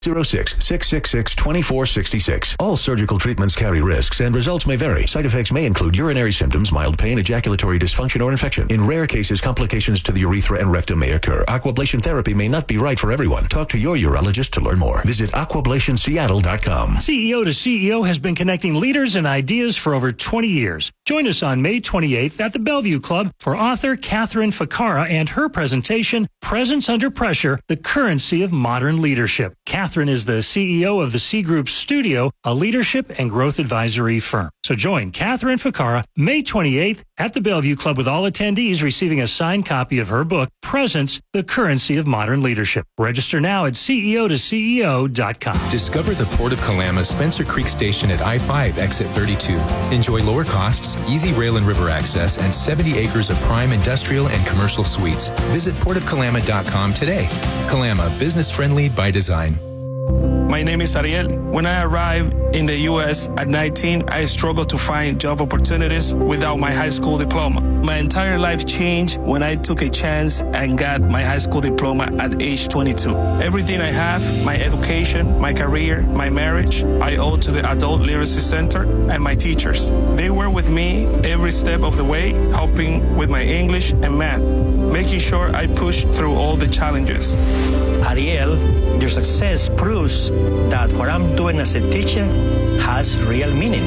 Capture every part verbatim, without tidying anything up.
zero six, six six six, two four six six. All surgical treatments carry risks and results may vary. Side effects may include urinary symptoms, mild pain, ejaculatory dysfunction, or infection. In rare cases, complications to the urethra and rectum may occur. Aquablation therapy may not be right for everyone. Talk to your urologist to learn more. Visit aquablation seattle dot com. C E O to C E O has been connecting leaders and ideas for over twenty years. Join us on May twenty-eighth at the Bellevue Club for author Catherine Ficarra and her presentation, Presence Under Pressure, The Currency of Modern Leadership. Catherine is the C E O of the C Group Studio, a leadership and growth advisory firm. So join Catherine Ficarra May twenty-eighth at the Bellevue Club with all attendees receiving a signed copy of her book, Presence, The Currency of Modern Leadership. Register now at C E O to C E O dot com. Discover the Port of Kalama Spencer Creek Station at I five, exit thirty-two. Enjoy lower costs, easy rail and river access, and seventy acres of prime industrial and commercial suites. Visit port of kalama dot com today. Kalama, business friendly by design. My name is Ariel. When I arrived in the U S at nineteen, I struggled to find job opportunities without my high school diploma. My entire life changed when I took a chance and got my high school diploma at age twenty-two. Everything I have, my education, my career, my marriage, I owe to the Adult Literacy Center and my teachers. They were with me every step of the way, helping with my English and math, making sure I pushed through all the challenges. Ariel, your success proves that what I'm doing as a teacher has real meaning.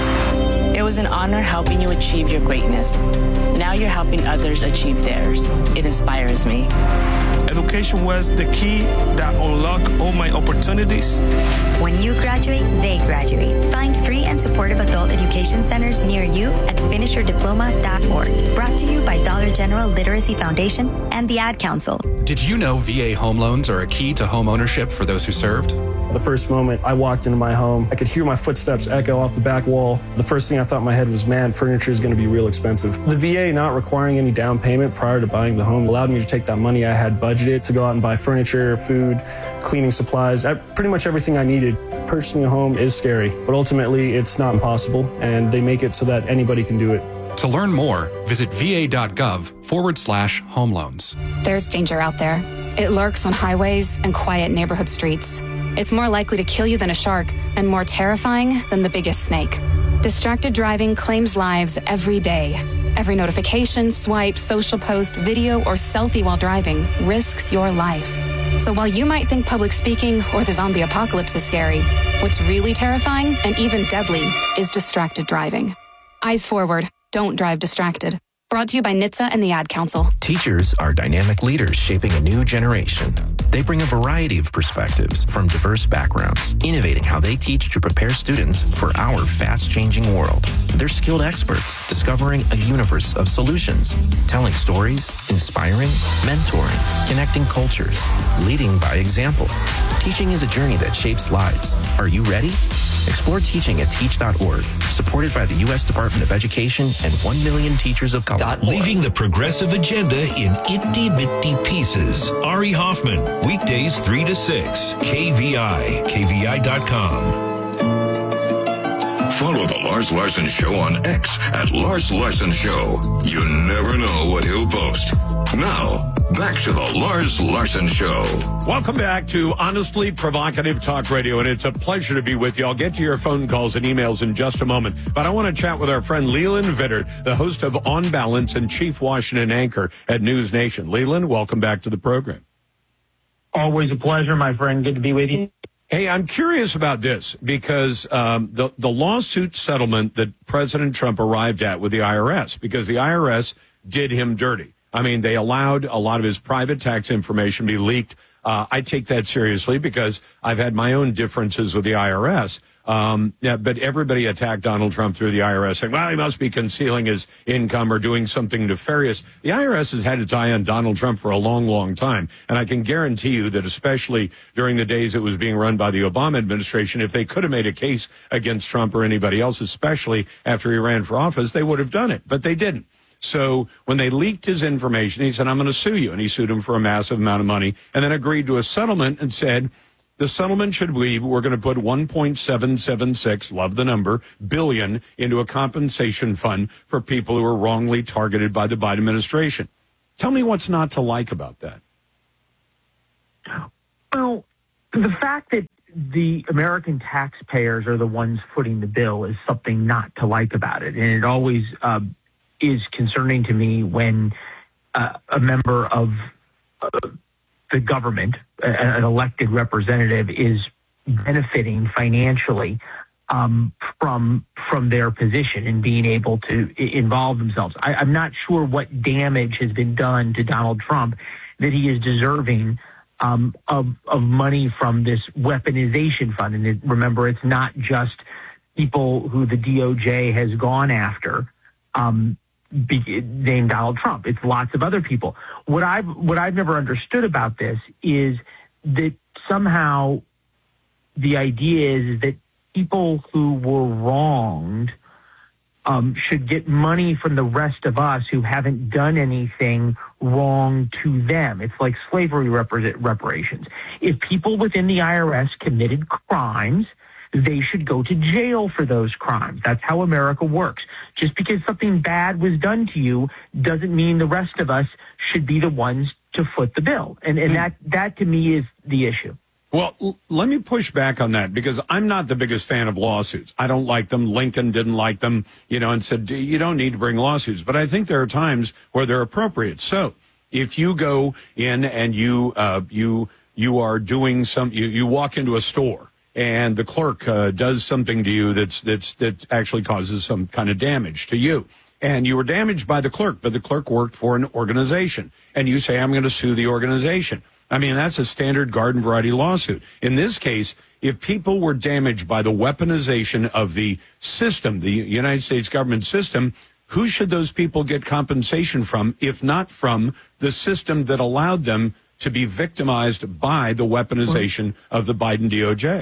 It was an honor helping you achieve your greatness. Now you're helping others achieve theirs. It inspires me. Education was the key that unlocked all my opportunities. When you graduate, they graduate. Find free and supportive adult education centers near you at finish your diploma dot org. Brought to you by Dollar General Literacy Foundation and the Ad Council. Did you know V A home loans are a key to home ownership for those who served? The first moment I walked into my home, I could hear my footsteps echo off the back wall. The first thing I thought in my head was, man, furniture is going to be real expensive. The V A not requiring any down payment prior to buying the home allowed me to take that money I had budgeted to go out and buy furniture, food, cleaning supplies, pretty much everything I needed. Purchasing a home is scary, but ultimately it's not impossible, and they make it so that anybody can do it. To learn more, visit va.gov forward slash home loans. There's danger out there. It lurks on highways and quiet neighborhood streets. It's more likely to kill you than a shark and more terrifying than the biggest snake. Distracted driving claims lives every day. Every notification, swipe, social post, video, or selfie while driving risks your life. So while you might think public speaking or the zombie apocalypse is scary, what's really terrifying and even deadly is distracted driving. Eyes forward. Don't drive distracted. Brought to you by N H T S A and the Ad Council. Teachers are dynamic leaders shaping a new generation. They bring a variety of perspectives from diverse backgrounds, innovating how they teach to prepare students for our fast-changing world. They're skilled experts, discovering a universe of solutions, telling stories, inspiring, mentoring, connecting cultures, leading by example. Teaching is a journey that shapes lives. Are you ready? Explore teaching at teach dot org, supported by the U S Department of Education and one million teachers of color. Leaving the progressive agenda in itty-bitty pieces. Ari Hoffman, weekdays three to six, K V I, K V I dot com. Follow The Lars Larson Show on X at Lars Larson Show. You never know what he'll post. Now, back to The Lars Larson Show. Welcome back to Honestly Provocative Talk Radio, and it's a pleasure to be with you. I'll get to your phone calls and emails in just a moment, but I want to chat with our friend Leland Vittert, the host of On Balance and Chief Washington anchor at News Nation. Leland, welcome back to the program. Always a pleasure, my friend. Good to be with you. Hey, I'm curious about this because um, the, the lawsuit settlement that President Trump arrived at with the I R S, because the I R S did him dirty. I mean, they allowed a lot of his private tax information to be leaked. Uh, I take that seriously because I've had my own differences with the I R S. Um, yeah, but everybody attacked Donald Trump through the I R S, saying, well, he must be concealing his income or doing something nefarious. The I R S has had its eye on Donald Trump for a long, long time. And I can guarantee you that especially during the days it was being run by the Obama administration, if they could have made a case against Trump or anybody else, especially after he ran for office, they would have done it. But they didn't. So when they leaked his information, he said, I'm going to sue you. And he sued him for a massive amount of money and then agreed to a settlement and said, the settlement should be, we're going to put one point seven seven six, love the number, billion into a compensation fund for people who are wrongly targeted by the Biden administration. Tell me what's not to like about that. Well, The fact that the American taxpayers are the ones footing the bill is something not to like about it. And it always uh, is concerning to me when uh, a member of uh, the government, an elected representative, is benefiting financially um, from from their position and being able to involve themselves. I, I'm not sure what damage has been done to Donald Trump that he is deserving um, of, of money from this weaponization fund. And it, remember, it's not just people who the D O J has gone after, um, be, named Donald Trump. It's lots of other people. What I've what I've never understood about this is that somehow the idea is that people who were wronged um, should get money from the rest of us who haven't done anything wrong to them. It's like slavery repar- reparations. If people within the I R S committed crimes, they should go to jail for those crimes. That's how America works. Just because something bad was done to you doesn't mean the rest of us should be the ones to foot the bill. And, and that, that to me is the issue. Well, l- let me push back on that because I'm not the biggest fan of lawsuits. I don't like them. Lincoln didn't like them, you know, and said, you don't need to bring lawsuits. But I think there are times where they're appropriate. So if you go in and you, uh, you, you are doing some, you, you walk into a store and the clerk uh, does something to you that's, that's, that actually causes some kind of damage to you. And you were damaged by the clerk, but the clerk worked for an organization. And you say, I'm going to sue the organization. I mean, that's a standard garden variety lawsuit. In this case, if people were damaged by the weaponization of the system, the United States government system, who should those people get compensation from, if not from the system that allowed them to be victimized by the weaponization of the Biden D O J?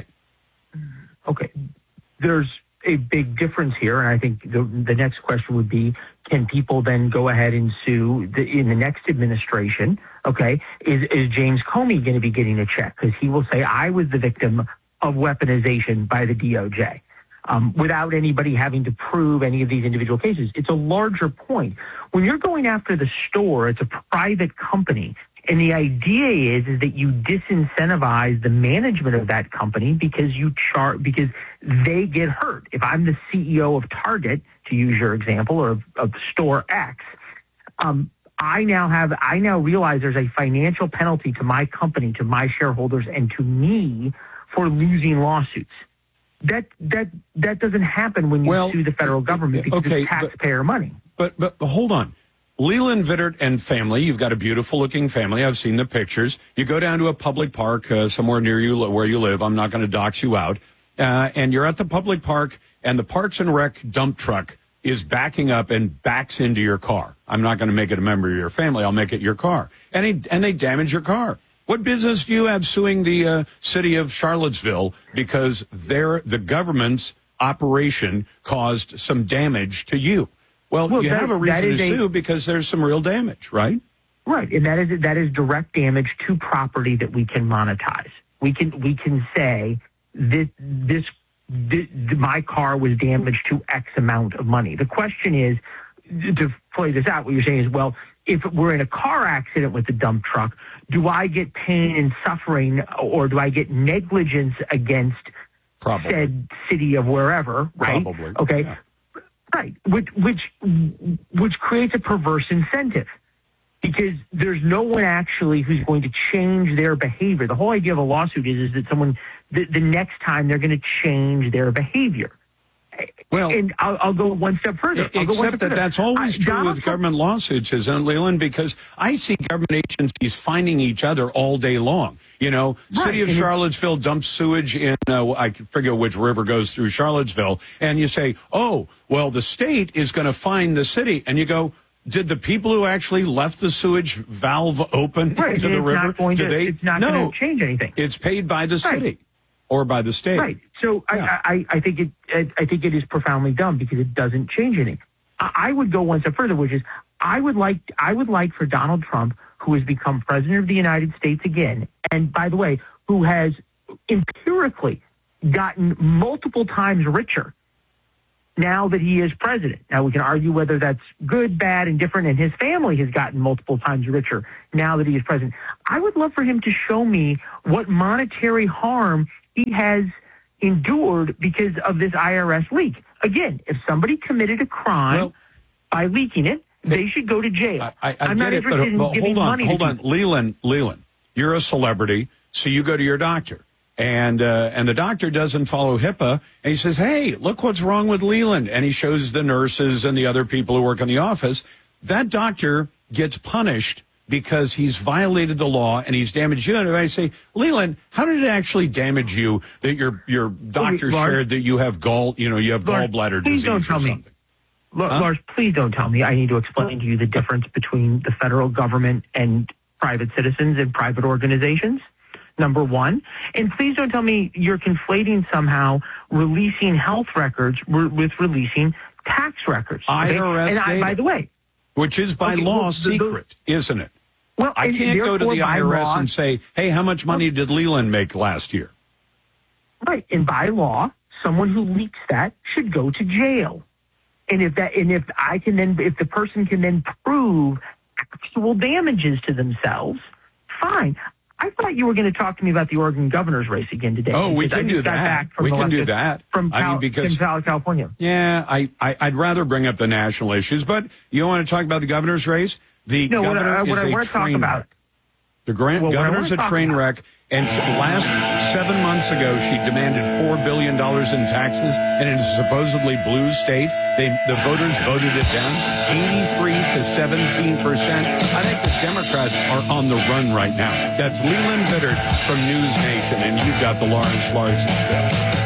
Okay. There's a big difference here, and I think the, the next question would be, can people then go ahead and sue the, in the next administration? Okay, is, is James Comey going to be getting a check? Because he will say, I was the victim of weaponization by the D O J, um, without anybody having to prove any of these individual cases. It's a larger point. When you're going after the store, it's a private company. And the idea is, is that you disincentivize the management of that company because you char- because they get hurt. If I'm the C E O of Target, to use your example, or of, of store X, um, I now have I now realize there's a financial penalty to my company, to my shareholders, and to me for losing lawsuits. That that that doesn't happen when you well, sue the federal government because okay, it's taxpayer but, money. But but hold on. Leland Vittert and family, you've got a beautiful-looking family. I've seen the pictures. You go down to a public park uh, somewhere near you where you live. I'm not going to dox you out. Uh, and you're at the public park, and the Parks and Rec dump truck is backing up and backs into your car. I'm not going to make it a member of your family. I'll make it your car. And, he, and they damage your car. What business do you have suing the uh, city of Charlottesville because their the government's operation caused some damage to you? Well, well you that, have a reason to a, sue because there's some real damage, right? Right, and that is that is direct damage to property that we can monetize. We can we can say this this, this my car was damaged to X amount of money. The question is, to play this out, what you're saying is, well, if we're in a car accident with the dump truck, do I get pain and suffering, or do I get negligence against Probably. said city of wherever? Right? Probably. Okay. Yeah. Right, which which which creates a perverse incentive because there's no one actually who's going to change their behavior. The whole idea of a lawsuit is, is that someone, the, the next time they're going to change their behavior. Well, and I'll, I'll go one step further. I'll Except go one step that further. that's always I, true Donald with Trump, government lawsuits, isn't it, Leland? Because I see government agencies finding each other all day long. You know, right, City of Charlottesville dumps sewage in, uh, I forget which river goes through Charlottesville, and you say, oh, well, the state is going to fine the city. And you go, did the people who actually left the sewage valve open right, into the it's river, not going do to, they? it's not no, going to change anything. It's paid by the right. city or by the state. Right. So yeah. I, I, I think it I, I think it is profoundly dumb because it doesn't change anything. I, I would go one step further, which is I would like I would like for Donald Trump, who has become president of the United States again, and by the way, who has empirically gotten multiple times richer now that he is president. Now, we can argue whether that's good, bad, and different, and his family has gotten multiple times richer now that he is president. I would love for him to show me what monetary harm he has endured because of this I R S leak. Again, if somebody committed a crime well, by leaking it, they should go to jail. I, I, I I'm not it, interested but, in but giving hold on, money hold to on. people. Leland, Leland, you're a celebrity, so you go to your doctor. And uh, and the doctor doesn't follow HIPAA, and he says, hey, look what's wrong with Leland. And he shows the nurses and the other people who work in the office. That doctor gets punished because he's violated the law and he's damaged you. And I say, Leland, how did it actually damage you that your your doctor Lars, shared that you have gall, you know, you have Lars, gallbladder please disease don't or tell me. something? L- huh? Lars, please don't tell me I need to explain to you the difference between the federal government and private citizens and private organizations. Number one. And please don't tell me you're conflating somehow releasing health records re- with releasing tax records. Okay? I R S and data, I, by the way, which is by okay, law well, the, secret, the, isn't it? Well, I can't go to the I R S law, and say, hey, how much money did Leland make last year? Right. And by law, someone who leaks that should go to jail. And if that, and if I can then, if the person can then prove actual damages to themselves, fine. I thought you were going to talk to me about the Oregon governor's race again today. Oh, we can do that. We can do that. From I mean, because from California. Yeah, I, I I'd rather bring up the national issues, but you want to talk about the governor's race? The no, governor what I, what is I a want to talk train about. wreck. The grant well, governor's a train about. wreck, and she, last seven months ago, she demanded four billion dollars in taxes, and in a supposedly blue state, they, the voters voted it down, eighty-three to seventeen percent. I think the Democrats are on the run right now. That's Leland Bittert from News Nation, and you've got the Lawrence Larson Show.